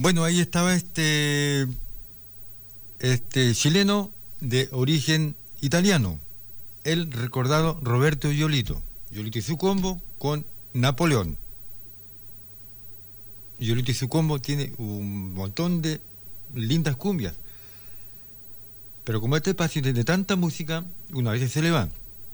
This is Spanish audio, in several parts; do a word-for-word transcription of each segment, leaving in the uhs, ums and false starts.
Bueno, ahí estaba este, este chileno de origen italiano, el recordado Roberto Giolito. Giolito y su combo con Napoleón. Giolito y su combo tiene un montón de lindas cumbias. Pero como este espacio tiene tanta música, una vez se le va.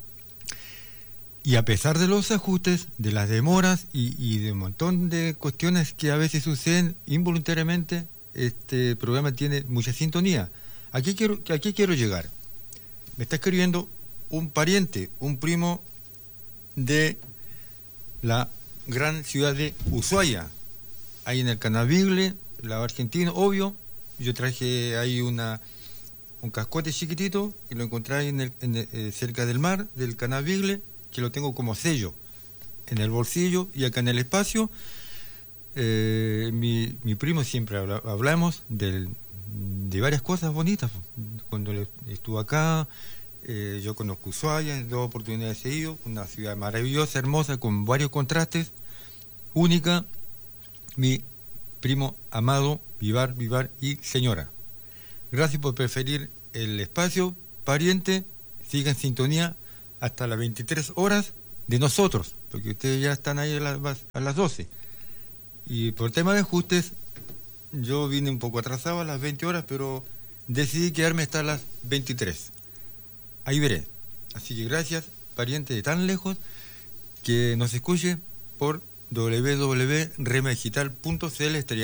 Y a pesar de los ajustes, de las demoras y, y de un montón de cuestiones que a veces suceden involuntariamente, este programa tiene mucha sintonía. ¿A qué quiero, a qué quiero llegar? Me está escribiendo un pariente, un primo de la gran ciudad de Ushuaia, ahí en el Canavigle, lado argentino, obvio. Yo traje ahí una un cascote chiquitito que lo encontré ahí en el, en el, eh, cerca del mar, del Canavigle, que lo tengo como sello en el bolsillo y acá en el espacio. Eh, mi, mi primo siempre habla, hablamos del, de varias cosas bonitas. Cuando estuvo acá, eh, yo conozco Ushuaia en dos oportunidades he ido, una ciudad maravillosa, hermosa, con varios contrastes, única. Mi primo amado, Vivar, Vivar y señora. Gracias por preferir el espacio, pariente. Siga en sintonía hasta las veintitrés horas de nosotros, porque ustedes ya están ahí a las, a las doce. Y por tema de ajustes, yo vine un poco atrasado a las veinte horas, pero decidí quedarme hasta las veintitrés. Ahí veré. Así que gracias, pariente de tan lejos, que nos escuche por w w w punto rema digital punto c l.